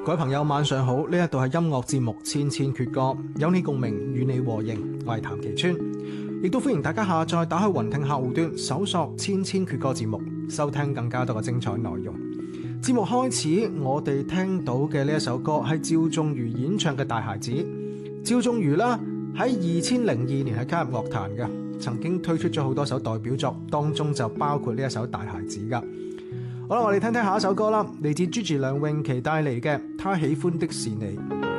各位朋友晚上好，呢一度係音樂節目千千闕歌，有你共鳴，與你和應，我係譚其川，亦都歡迎大家下載打開雲聽客戶端，搜索千千闕歌節目，收聽更加多嘅精彩內容。節目開始，我哋聽到嘅呢一首歌係趙仲如演唱嘅《大孩子》。趙仲如啦，喺2002年係加入樂壇嘅，曾經推出咗好多首代表作，當中就包括呢一首《大孩子》噶。好啦，我哋聽聽下一首歌啦，嚟自 Gigi 梁詠琪帶嚟嘅《他喜歡的是你》。